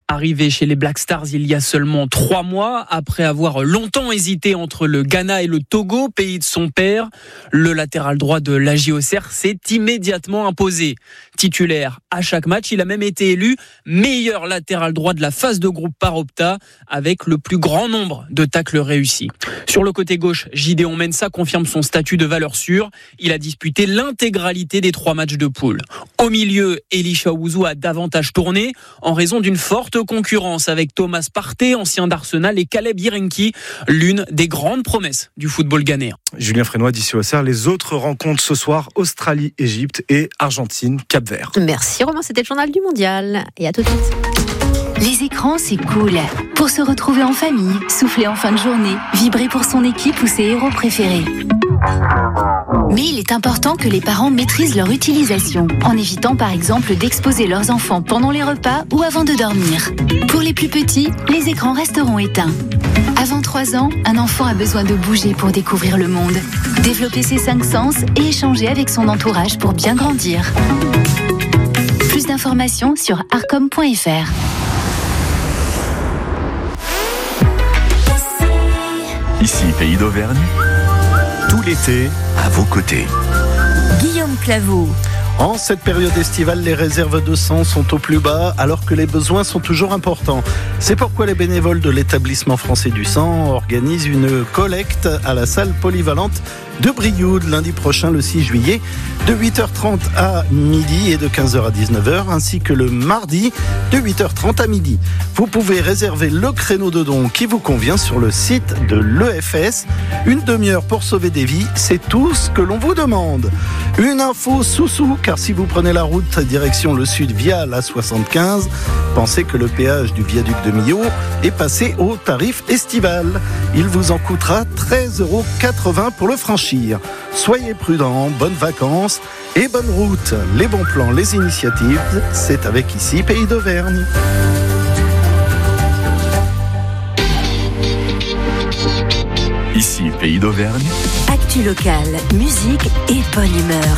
Arrivé chez les Black Stars il y a seulement 3 mois, après avoir longtemps hésité entre le Ghana et le Togo, pays de son père, le latéral droit de l'AJ Auxerre s'est immédiatement imposé. Titulaire à chaque match, il a même été élu meilleur latéral droit de la phase de groupe par Opta, avec le plus grand nombre de tacles réussis. Sur le côté gauche, Gideon Mensah confirme son statut de valeur sûre. Il a disputé l'intégralité des 3 matchs de poule. Au milieu, Elisha Owusu a davantage tourné en raison d'une forte concurrence avec Thomas Partey, ancien d'Arsenal, et Caleb Irenki, l'une des grandes promesses du football ghanéen. Julien Frénois d'ici Auxerre. Les autres rencontres ce soir, Australie, Égypte et Argentine, Cap-Vert. Merci Romain, c'était le journal du mondial. Et à tout de suite. Les écrans, c'est cool. Pour se retrouver en famille, souffler en fin de journée, vibrer pour son équipe ou ses héros préférés. Mais il est important que les parents maîtrisent leur utilisation, en évitant par exemple d'exposer leurs enfants pendant les repas ou avant de dormir. Pour les plus petits, les écrans resteront éteints. Avant 3 ans, un enfant a besoin de bouger pour découvrir le monde, développer ses 5 sens et échanger avec son entourage pour bien grandir. Plus d'informations sur arcom.fr. Ici, Pays d'Auvergne, tout l'été, à vos côtés. Guillaume Claveau. En cette période estivale, les réserves de sang sont au plus bas alors que les besoins sont toujours importants. C'est pourquoi les bénévoles de l'établissement français du sang organisent une collecte à la salle polyvalente de Brioude lundi prochain le 6 juillet de 8h30 à midi et de 15h à 19h ainsi que le mardi de 8h30 à midi. Vous pouvez réserver le créneau de don qui vous convient sur le site de l'EFS. Une demi-heure pour sauver des vies, c'est tout ce que l'on vous demande. Une info sous-sous, car si vous prenez la route direction le sud via la 75, pensez que le péage du viaduc de Millau est passé au tarif estival. Il vous en coûtera 13,80 € pour le franchir. Soyez prudents, bonnes vacances et bonne route. Les bons plans, les initiatives, c'est avec ici Pays d'Auvergne. Ici, Pays d'Auvergne. Actu locale, musique et bonne humeur.